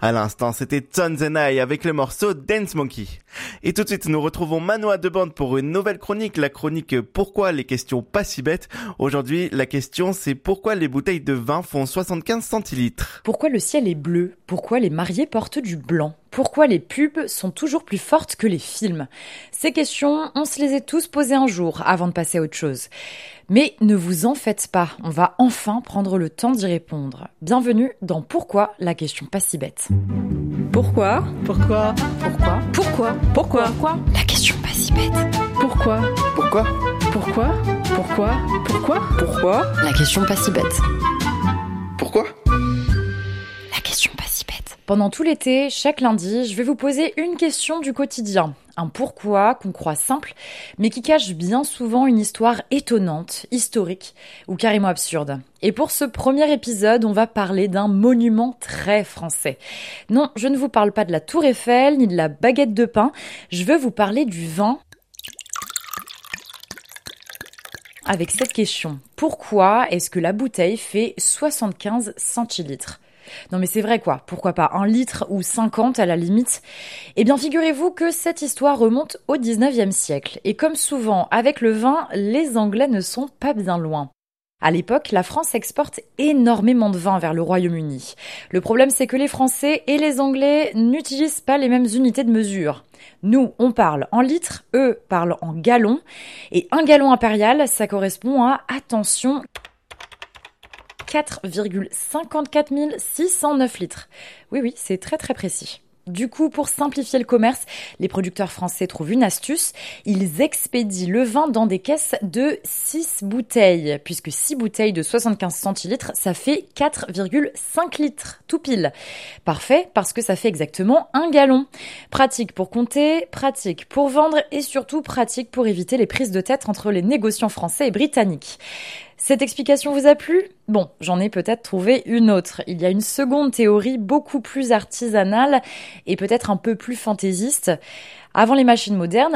À l'instant, c'était Tones and I avec le morceau Dance Monkey. Et tout de suite, nous retrouvons Manoa Debande pour une nouvelle chronique, la chronique Pourquoi les questions pas si bêtes. Aujourd'hui, la question c'est pourquoi les bouteilles de vin font 75 centilitres. Pourquoi le ciel est bleu? Pourquoi les mariés portent du blanc? Pourquoi les pubs sont toujours plus fortes que les films? Ces questions, on se les est tous posées un jour avant de passer à autre chose. Mais ne vous en faites pas, on va enfin prendre le temps d'y répondre. Bienvenue dans Pourquoi la question pas si bête. Pourquoi Pourquoi la question pas si bête? Pourquoi la question pas si bête? Pourquoi La question pas si bête. Pendant tout l'été, chaque lundi, je vais vous poser une question du quotidien. Un pourquoi qu'on croit simple, mais qui cache bien souvent une histoire étonnante, historique ou carrément absurde. Et pour ce premier épisode, on va parler d'un monument très français. Non, je ne vous parle pas de la Tour Eiffel ni de la baguette de pain, je veux vous parler du vin. Avec cette question, pourquoi est-ce que la bouteille fait 75 centilitres ? Non mais c'est vrai quoi, pourquoi pas 1 litre ou 50 à la limite? Eh bien figurez-vous que cette histoire remonte au 19e siècle. Et comme souvent avec le vin, les Anglais ne sont pas bien loin. À l'époque, la France exporte énormément de vin vers le Royaume-Uni. Le problème c'est que les Français et les Anglais n'utilisent pas les mêmes unités de mesure. Nous, on parle en litres, eux parlent en gallons. Et 1 gallon impérial, ça correspond à, attention, 4,54 609 litres. Oui, c'est très très précis. Du coup, pour simplifier le commerce, les producteurs français trouvent une astuce. Ils expédient le vin dans des caisses de 6 bouteilles, puisque 6 bouteilles de 75 centilitres, ça fait 4,5 litres, tout pile. Parfait, parce que ça fait exactement 1 gallon. Pratique pour compter, pratique pour vendre et surtout pratique pour éviter les prises de tête entre les négociants français et britanniques. Cette explication vous a plu ? Bon, j'en ai peut-être trouvé une autre. Il y a une seconde théorie beaucoup plus artisanale et peut-être un peu plus fantaisiste. Avant les machines modernes,